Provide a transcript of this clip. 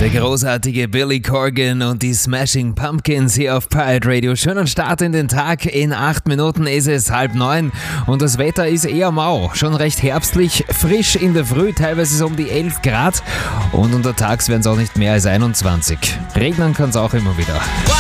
Der großartige Billy Corgan und die Smashing Pumpkins hier auf Pirate Radio. Schönen Start in den Tag. In 8 Minuten ist es 8:30 und das Wetter ist eher mau. Schon recht herbstlich, frisch in der Früh, teilweise so um die 11 Grad und untertags werden es auch nicht mehr als 21. Regnen kann es auch immer wieder.